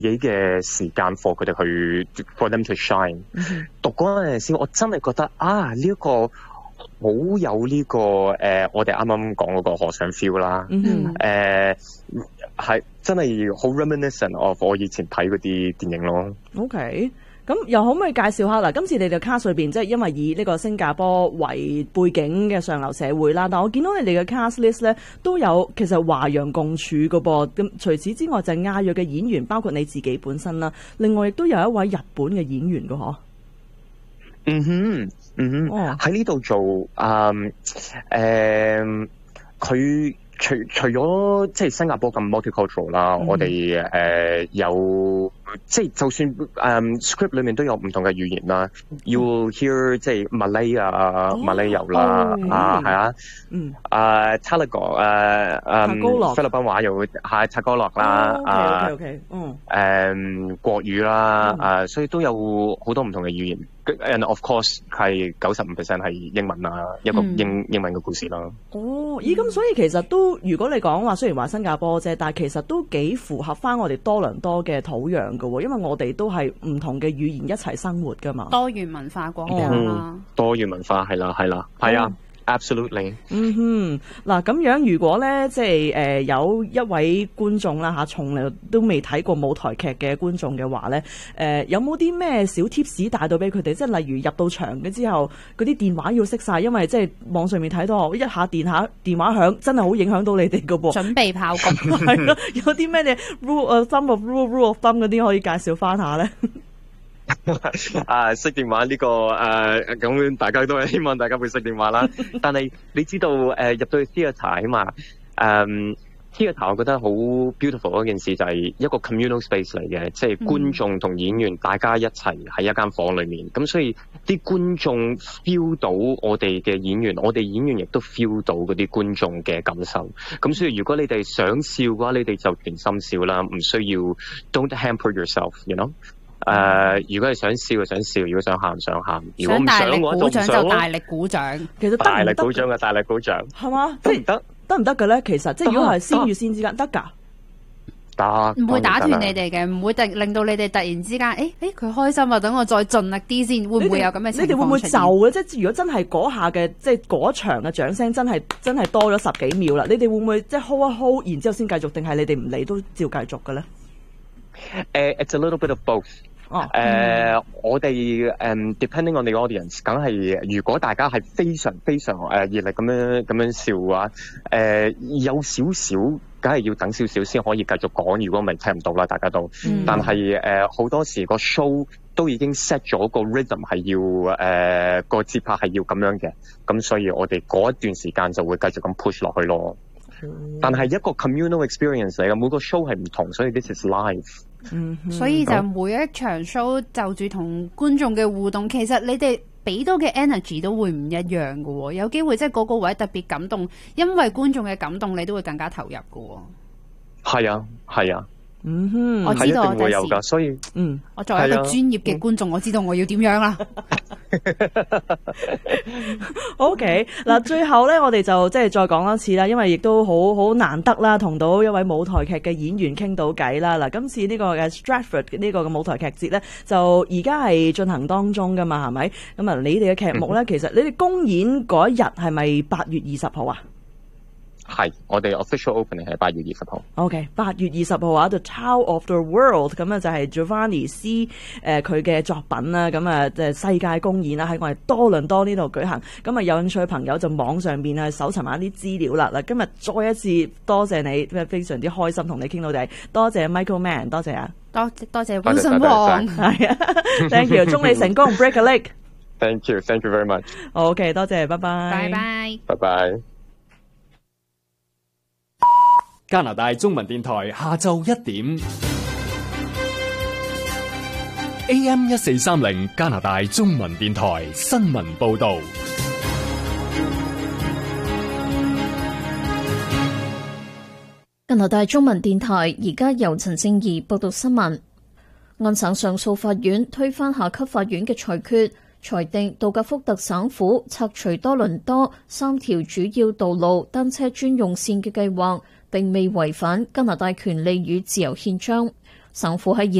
己嘅時間 for 佢哋去 for them to shine。讀嗰陣時，我真係覺得呢一個好有呢個我哋啱啱講嗰個河上 feel 啦。係真係好 reminiscent of 我以前睇嗰啲電影咯。 OK。咁又可唔可以介紹下嗱？今次你哋 cast 裏邊，即係因為以呢個新加坡為背景嘅上流社會啦，但我見到你哋嘅 cast list 咧都有其實華洋共處嘅噃。咁除此之外，就係亞裔嘅演員，包括你自己本身啦。另外亦都有一位日本嘅演員嘅嗬。喺呢度做佢。除咗即係新加坡咁 multicultural 啦，我哋有即係就算script 裏面都有唔同嘅語言啦。You'll hear 即係馬來有啦，Tagalog 菲律賓話又會係Tagalog啦，國語啦，所以都有好多唔同嘅語言。And of course 係95% 係英文啦，一個英文嘅故事啦。 咁所以其實都如果你講話雖然話新加坡啫，但係其實都幾符合翻我哋多倫多嘅土壤㗎喎，因為我哋都係唔同嘅語言一齊生活㗎嘛。 多元文化國家啦。 多元文化係啊。Absolutely。 嗱咁樣，如果咧即係有一位觀眾啦嚇，從嚟都未睇過舞台劇嘅觀眾嘅話咧，有冇啲咩小 tips 帶到俾佢哋？即係例如入到場嘅之後，嗰啲電話要熄晒，因為即係網上面睇到一下電話響，真係好影響到你哋㗎噃。 準備炮谷係咯，有啲咩嘅 rule of thumb 嗰啲可以介紹翻下咧？ 熄電話呢個咁大家都係希望大家會熄電話啦。但係你知道入到去 theatre 啊嘛，theatre 我覺得好 beautiful 嗰件事就係一個 communal space 嚟嘅，即係觀眾同演員大家一齊喺一間房裏面，咁所以啲觀眾 feel 到我哋嘅演員，我哋演員亦都 feel 到嗰啲觀眾嘅感受。咁所以如果你哋想笑嘅話，你哋就全心笑啦，唔需要 don't hamper yourself，you know。如果係想笑就想笑，如果想喊想喊，如果唔想嘅話就大力鼓掌。 其實大力鼓掌嘅大力鼓掌係嘛？得唔得嘅咧？其實即係如果係先與先之間得㗎， 唔會打斷你哋嘅，唔會令到你哋突然之間佢開心啊！等我再盡力啲先，會唔會有咁嘅情況出現？ 你哋會唔會就嘅？即係如果真係嗰下嘅即係嗰場嘅掌聲真係多咗10幾秒啦，你哋會唔會即係 hold 一 hold，然之後先繼續，定係你哋唔理都照繼續嘅咧 ？It's a little bit of both。我哋depending on the audience， 梗係如果大家係非常非常熱力咁樣笑嘅話，有少少梗係要等少少先可以繼續講，如果唔係聽唔到啦，大家都。但係好多時個 show 都已經 set 咗個 rhythm 係要個節拍係要咁樣嘅，咁所以我哋嗰一段時間就會繼續咁 push 落去咯。但係一個 communal experience 嚟嘅，每個 show 係唔同，所以 this is live。 所以就每一場 show 就住同觀眾嘅互動，其實你哋俾到嘅 energy 都會唔一樣嘅喎，有機會即係嗰個位特別感動，因為觀眾嘅感動，你都會更加投入嘅喎。係啊。我知道， 一定會有㗎，所以我作為一個專業嘅觀眾，我知道我要點樣啦。 OK， 嗱，最後咧，我哋就即係再講一次啦，因為亦都好難得啦，同到一位舞台劇嘅演員傾到偈啦。嗱，今次呢個嘅 Stratford 呢個嘅舞台劇節咧，就而家係進行當中噶嘛，係咪？咁啊，你哋嘅劇目咧，其實你哋公演嗰一日係咪8月20號啊？ 係，我哋 official opening 係8月20號。 OK， 8月20號啊，The Tower of the World， 咁啊就係 Giovanni C 佢嘅作品啦，咁啊即係世界公演啦，喺我哋多倫多呢度舉行。咁啊有興趣嘅朋友就網上邊去搜尋下啲資料啦。嗱，今日再一次多謝你，非常之開心同你傾到偈。多謝 Michael Mann， 多謝啊， 多謝 Wilson Wong， 係啊，Thank you， 祝你成功 ，break a leg。Thank you very much。 OK， 多謝，拜拜。 拜拜。 加拿大中文電台下晝1點 AM 1430加拿大中文電台新聞報道。 加拿大中文電台而家由陳正儀報道新聞。安省上訴法院推翻下級法院嘅裁決，裁定杜格福特省府拆除多倫多3條主要道路單車專用線嘅計劃並未違反加拿大權利與自由憲章。 省府喺